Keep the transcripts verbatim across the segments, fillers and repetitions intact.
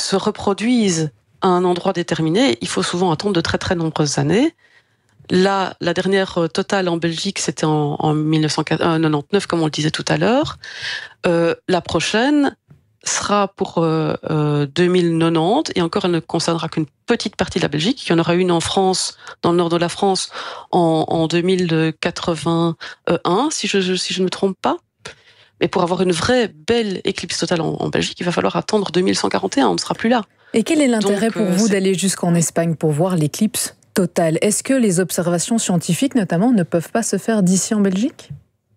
se reproduisent à un endroit déterminé, il faut souvent attendre de très très nombreuses années. Là, la dernière totale en Belgique, c'était en, en mille neuf cent quatre-vingt-dix-neuf, comme on le disait tout à l'heure. Euh, la prochaine sera pour euh, euh, deux mille quatre-vingt-dix, et encore, elle ne concernera qu'une petite partie de la Belgique. Il y en aura une en France, dans le nord de la France, en, en deux mille quatre-vingt-un, si je, si je ne me trompe pas. Mais pour avoir une vraie belle éclipse totale en, en Belgique, il va falloir attendre deux mille cent quarante et un, on ne sera plus là. Et quel est l'intérêt Donc, pour euh, vous c'est... d'aller jusqu'en Espagne pour voir l'éclipse totale? Est-ce que les observations scientifiques, notamment, ne peuvent pas se faire d'ici en Belgique?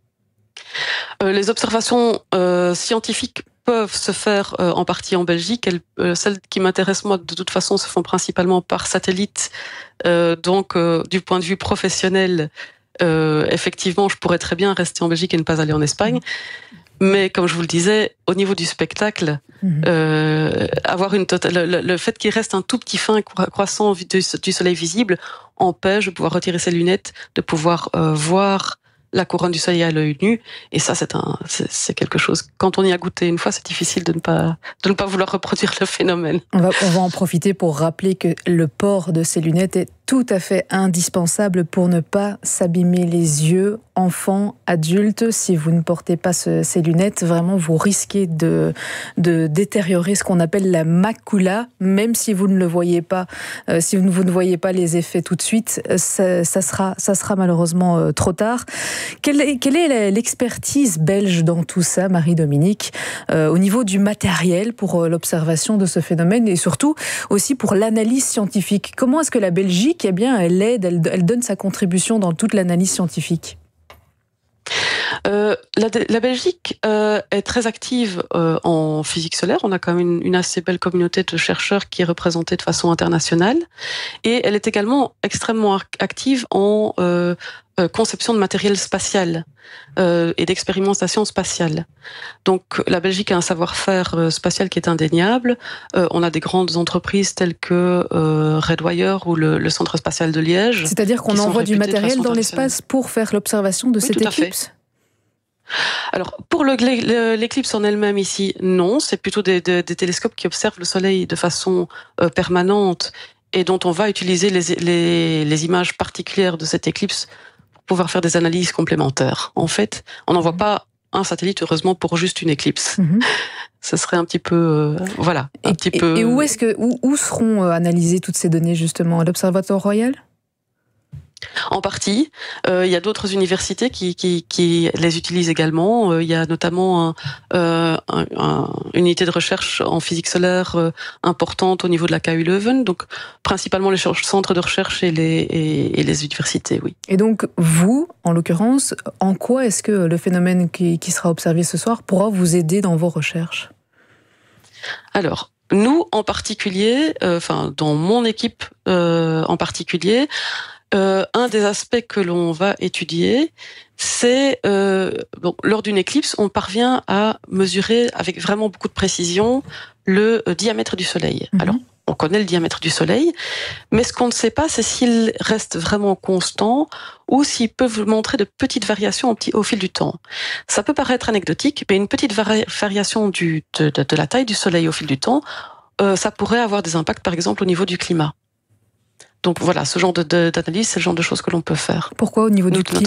euh, Les observations euh, scientifiques peuvent se faire euh, en partie en Belgique. Elles, euh, celles qui m'intéressent moi, de toute façon, se font principalement par satellite. Euh, donc, euh, du point de vue professionnel, euh, effectivement, je pourrais très bien rester en Belgique et ne pas aller en Espagne. Mais comme je vous le disais, au niveau du spectacle, mmh. euh, avoir une totale, le, le fait qu'il reste un tout petit fin croissant du, du soleil visible empêche de pouvoir retirer ses lunettes, de pouvoir euh, voir la couronne du soleil à l'œil nu. Et ça, c'est un, c'est, c'est quelque chose. Quand on y a goûté une fois, c'est difficile de ne pas, de ne pas vouloir reproduire le phénomène. On va, on va en profiter pour rappeler que le port de ces lunettes est tout à fait indispensable pour ne pas s'abîmer les yeux, enfants, adultes. Si vous ne portez pas ce, ces lunettes, vraiment vous risquez de, de détériorer ce qu'on appelle la macula, même si vous ne le voyez pas, euh, si vous, vous ne voyez pas les effets tout de suite, ça, ça, sera, ça sera malheureusement euh, trop tard. Quelle est, quelle est l'expertise belge dans tout ça, Marie-Dominique, euh, au niveau du matériel pour euh, l'observation de ce phénomène et surtout aussi pour l'analyse scientifique? Comment est-ce que la Belgique, eh bien, elle aide, elle, elle donne sa contribution dans toute l'analyse scientifique? Euh, la, la Belgique euh, est très active euh, en physique solaire. On a quand même une, une assez belle communauté de chercheurs qui est représentée de façon internationale. Et elle est également extrêmement active en euh, euh, conception de matériel spatial euh, et d'expérimentation spatiale. Donc la Belgique a un savoir-faire euh, spatial qui est indéniable. Euh, on a des grandes entreprises telles que euh, Redwire ou le, le Centre spatial de Liège. C'est-à-dire qu'on envoie du matériel dans l'espace pour faire l'observation de oui, cette éclipse? Alors, pour le, le, l'éclipse en elle-même ici, non. C'est plutôt des, des, des télescopes qui observent le Soleil de façon euh, permanente et dont on va utiliser les, les, les images particulières de cette éclipse pour pouvoir faire des analyses complémentaires. En fait, on n'envoie pas un satellite, heureusement, pour juste une éclipse. Mm-hmm. Ce serait un petit peu... Euh, voilà. Un et, petit et, peu... et où, est-ce que, où, où seront analysées toutes ces données, justement? À l'Observatoire Royal? En partie. Euh, il y a d'autres universités qui, qui, qui les utilisent également. Euh, il y a notamment un, euh, un, un, une unité de recherche en physique solaire euh, importante au niveau de la K U Leuven. Donc, principalement les centres de recherche et les, et, et les universités, oui. Et donc, vous, en l'occurrence, en quoi est-ce que le phénomène qui, qui sera observé ce soir pourra vous aider dans vos recherches? Alors, nous, en particulier, euh, enfin, dans mon équipe euh, en particulier, Euh, un des aspects que l'on va étudier, c'est euh, bon, lors d'une éclipse, on parvient à mesurer avec vraiment beaucoup de précision le euh, diamètre du Soleil. Mm-hmm. Alors, on connaît le diamètre du Soleil, mais ce qu'on ne sait pas, c'est s'il reste vraiment constant ou s'il peut montrer de petites variations au, petit, au fil du temps. Ça peut paraître anecdotique, mais une petite vari- variation du, de, de, de la taille du Soleil au fil du temps, euh, ça pourrait avoir des impacts, par exemple, au niveau du climat. Donc voilà, ce genre de, de, d'analyse, c'est le genre de choses que l'on peut faire. Pourquoi au niveau du climat ?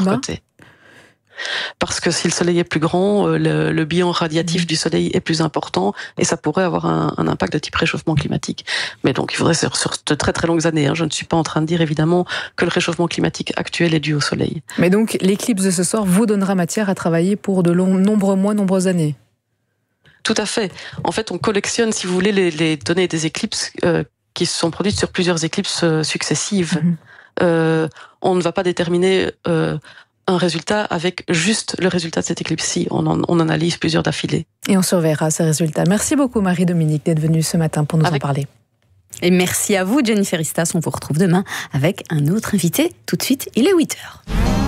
Parce que si le soleil est plus grand, le, le bilan radiatif mmh. du soleil est plus important et ça pourrait avoir un, un impact de type réchauffement climatique. Mais donc il faudrait sur, sur de très très longues années. Hein. Je ne suis pas en train de dire évidemment que le réchauffement climatique actuel est dû au soleil. Mais donc l'éclipse de ce soir vous donnera matière à travailler pour de longs, nombreux mois, nombreuses années. Tout à fait. En fait, on collectionne, si vous voulez, les, les données des éclipses euh, qui se sont produites sur plusieurs éclipses euh, successives. Mmh. Euh, on ne va pas déterminer euh, un résultat avec juste le résultat de cette éclipse-ci. On, en, on analyse plusieurs d'affilée. Et on surveillera ces résultats. Merci beaucoup Marie-Dominique d'être venue ce matin pour nous avec... en parler. Et merci à vous Jennifer Istas. On vous retrouve demain avec un autre invité. Tout de suite, il est huit heures.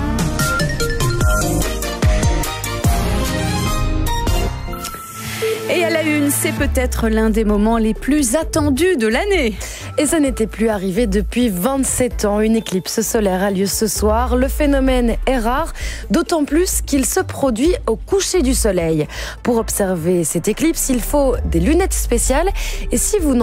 Et à la une, c'est peut-être l'un des moments les plus attendus de l'année. Et ça n'était plus arrivé depuis vingt-sept ans. Une éclipse solaire a lieu ce soir. Le phénomène est rare, d'autant plus qu'il se produit au coucher du soleil. Pour observer cette éclipse, il faut des lunettes spéciales. Et si vous